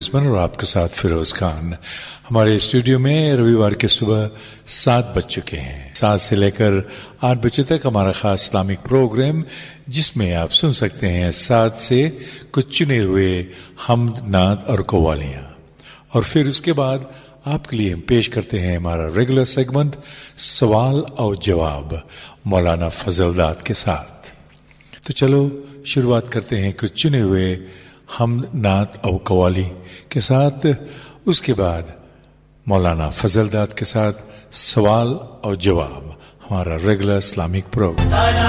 और आपके साथ फिरोज खान। हमारे स्टूडियो में रविवार के सुबह 7 बज चुके हैं। 7 से लेकर 8 बजे तक हमारा खास इस्लामिक प्रोग्राम, जिसमें आप सुन सकते हैं 7 से कुछ चुने हुए हम्द, नात और कव्वालियां। और फिर उसके बाद आपके लिए हम पेश करते हैं हमारा रेगुलर सेगमेंट सवाल और जवाब मौलाना फजलदाद के साथ। तो चलो शुरुआत करते हैं कुछ चुने हुए हम्द, नात और कव्वाली के साथ। उसके बाद मौलाना फजलदाद के साथ सवाल और जवाब, हमारा रेगुलर इस्लामिक प्रोग्राम।